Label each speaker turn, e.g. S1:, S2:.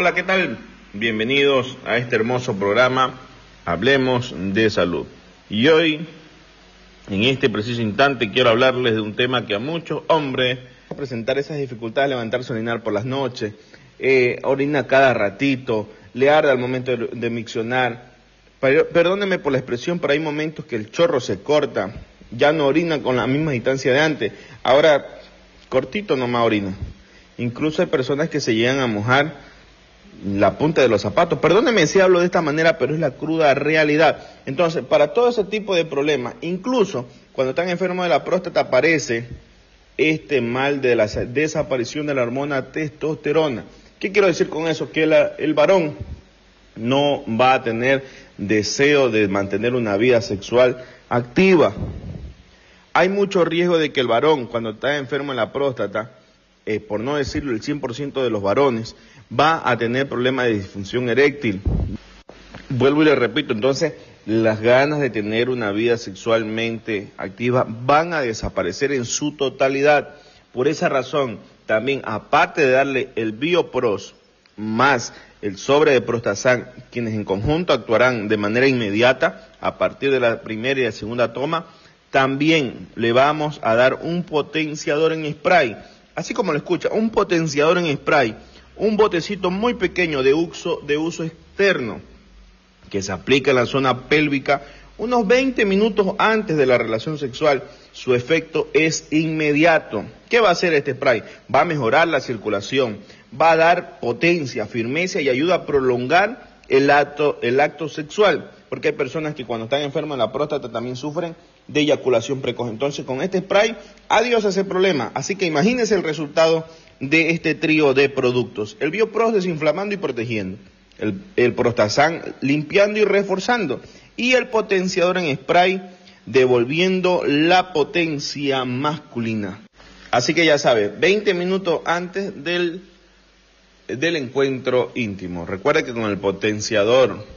S1: Hola, ¿qué tal? Bienvenidos a este hermoso programa, Hablemos de Salud. Y hoy, en este preciso instante, quiero hablarles de un tema que a muchos hombres va a presentar esas dificultades de levantarse a orinar por las noches, orina cada ratito, le arde al momento de miccionar. Perdónenme por la expresión, pero hay momentos que el chorro se corta, ya no orina con la misma distancia de antes, ahora cortito nomás orina. Incluso hay personas que se llegan a mojar la punta de los zapatos. Perdónenme si hablo de esta manera, pero es la cruda realidad. Entonces, para todo ese tipo de problemas, incluso cuando están enfermos de la próstata, aparece este mal de la desaparición de la hormona testosterona. ¿Qué quiero decir con eso? Que el varón no va a tener deseo de mantener una vida sexual activa. Hay mucho riesgo de que el varón, cuando está enfermo en la próstata, por no decirlo el 100% de los varones, va a tener problemas de disfunción eréctil. Vuelvo y le repito, entonces las ganas de tener una vida sexualmente activa van a desaparecer en su totalidad. Por esa razón, también aparte de darle el Biopros más el sobre de Prostasan, quienes en conjunto actuarán de manera inmediata a partir de la primera y la segunda toma, también le vamos a dar un potenciador en spray. Así como lo escucha, un potenciador en spray, un botecito muy pequeño de uso externo que se aplica en la zona pélvica unos 20 minutos antes de la relación sexual. Su efecto es inmediato. ¿Qué va a hacer este spray? Va a mejorar la circulación, va a dar potencia, firmeza y ayuda a prolongar el acto sexual, porque hay personas que cuando están enfermas de la próstata también sufren de eyaculación precoz. Entonces, con este spray, adiós a ese problema. Así que imagínense el resultado de este trío de productos. El Biopros desinflamando y protegiendo, el Prostasan limpiando y reforzando, y el potenciador en spray devolviendo la potencia masculina. Así que ya sabe, 20 minutos antes del encuentro íntimo. Recuerde que con el potenciador